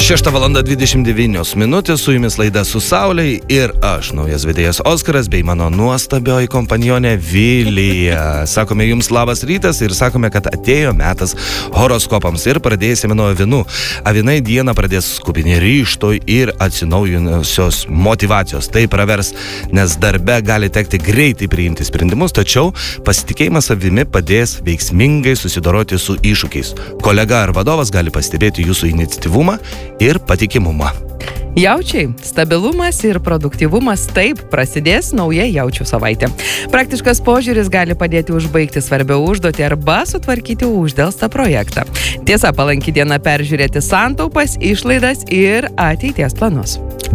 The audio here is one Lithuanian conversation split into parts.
6:29 su jumis laida Su Saulei ir aš, naujas vedėjas Oskaras, bei mano nuostabioji kompanionė Vilija. Sakome jums labas rytas ir sakome, kad atėjo metas horoskopams ir pradėsime nuo avinų. Avinai dieną pradės kupini ryžto ir atsinaujinusios motyvacijos. Tai pravers, nes darbe gali tekti greitai priimti sprendimus, tačiau pasitikėjimas savimi padės veiksmingai susidoroti su iššūkiais. Kolega ar vadovas gali pastebėti jūsų iniciatyvumą ir patikimumą. Jaučiai, stabilumas ir produktyvumas, taip prasidės nauja jaučių savaitė. Praktiškas požiūris gali padėti užbaigti svarbią užduotį arba sutvarkyti uždelstą projektą. Tiesa, palanki diena peržiūrėti santaupas, išlaidas ir ateities planus.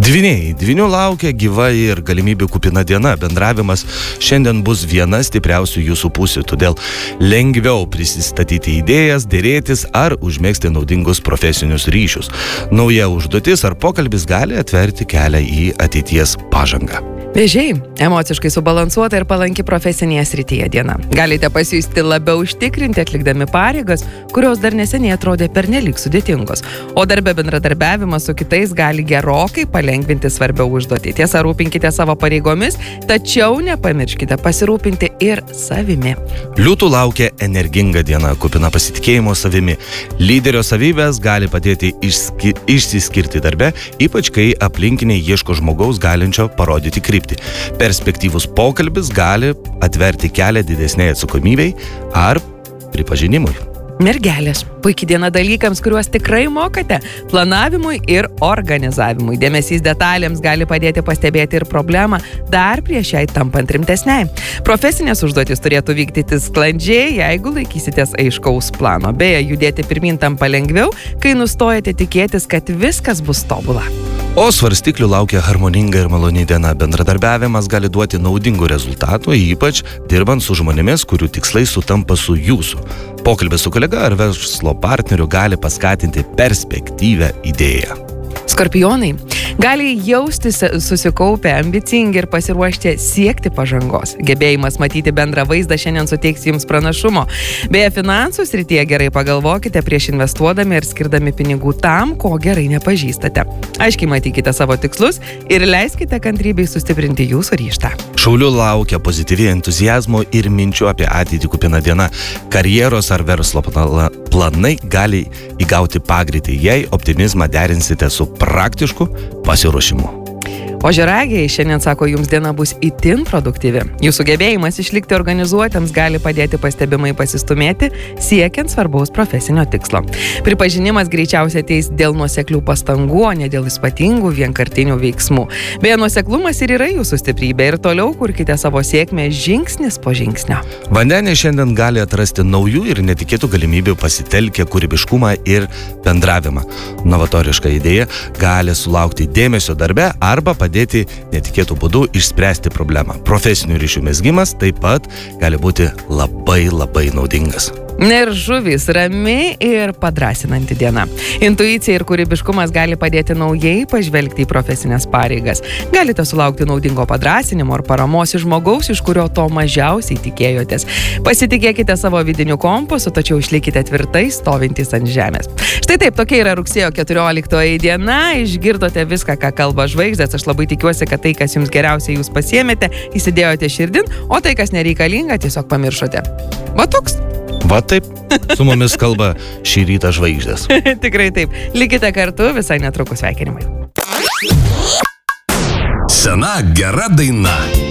Dvynių laukia gyva ir galimybių kupina diena. Bendravimas šiandien bus viena stipriausių jūsų pusių, todėl lengviau prisistatyti idėjas, dėrėtis ar užmėgsti naudingus profesinius ryšius. Nauja užduotis ar pokalbis gali atverti kelią į ateities pažangą. Vėžiai, emociškai subalansuota ir palanki profesinėje srityje diena. Galite pasijusti labiau užtikrinti atlikdami pareigas, kurios dar neseniai atrodė pernelyg sudėtingos. O darbe bendradarbiavimas su kitais gali gerokai palengvinti svarbią užduotį. Tiesa, rūpinkite savo pareigomis, tačiau nepamirškite pasirūpinti ir savimi. Liūtų laukia energinga diena, kupina pasitikėjimo savimi. Lyderio savybės gali padėti išsiskirti darbe, ypač kai aplinkiniai ieško žmogaus galinčio parodyti kryptį. Perspektyvus pokalbis gali atverti kelią didesnei atsakomybei ar pripažinimui. Mergelės, puikiai diena dalykams, kuriuos tikrai mokate – planavimui ir organizavimui. Dėmesys detalėms gali padėti pastebėti ir problemą dar prieš jai tampant rimtesniai. Profesinės užduotys turėtų vykdyti sklandžiai, jeigu laikysitės aiškaus plano. Beje, judėti pirmyn tampa lengviau, kai nustojate tikėtis, kad viskas bus tobula. O svarstyklių laukia harmoninga ir maloni diena. Bendradarbiavimas gali duoti naudingų rezultatų, ypač dirbant su žmonėmis, kurių tikslai sutampa su jūsų. Pokalbis su kolega ar verslo partneriu gali paskatinti perspektyvią idėją. Skorpionai, gali jaustis susikaupę, ambicingi ir pasiruošti siekti pažangos. Gebėjimas matyti bendrą vaizdą šiandien suteiks jums pranašumo. Beje, finansų srityje gerai pagalvokite prieš investuodami ir skirdami pinigų tam, ko gerai nepažįstate. Aiškiai matykite savo tikslus ir leiskite kantrybei sustiprinti jūsų ryžtą. Šaulių laukia pozityvi entuziazmo ir minčių apie ateitį kupina diena. Karjeros ar verslo planai gali įgauti pagreitį, jei optimizmą derinsite su praktišku pasiruošimu. Ožiaragiai, šiandien sako, jums diena bus itin produktyvi. Jūsų gebėjimas išlikti organizuotams gali padėti pastebimai pasistumėti, siekiant svarbaus profesinio tikslo. Pripažinimas greičiausiai ateis dėl nuoseklių pastangų, o ne dėl ypatingų vienkartinių veiksmų. Beje, nuoseklumas ir yra jūsų stiprybė ir toliau kurkite savo sėkmę žingsnis po žingsnio. Vandeniai šiandien gali atrasti naujų ir netikėtų galimybių pasitelkę kūrybiškumą ir bendravimą. Novatoriška idėja gali sulaukti dėmesio darbe arba padėti netikėtų būdų išspręsti problemą. Profesinių ryšių mezgimas taip pat gali būti labai naudingas. Ir žuvys, rami ir padrasinanti diena. Intuicija ir kūrybiškumas gali padėti naujai pažvelgti į profesinės pareigas. Galite sulaukti naudingo padrasinimo ar paramos iš žmogaus, iš kurio to mažiausiai tikėjotės. Pasitikėkite savo vidiniu kompasu, tačiau išlikite tvirtai stovintys ant žemės. Štai taip, tokia yra rugsėjo 14 diena. Išgirdote viską, ką kalba žvaigždės. Aš labai tikiuosi, kad tai, kas jums geriausiai jūs pasiėmėte, įsidėjote širdin, o tai, kas nereikalinga, tiesiog pamiršote. Va toks. Va taip, su mumis kalba šį rytą žvaigždės. Tikrai taip. Likite kartu, visai netrukus sveikinimai. Sena gera daina.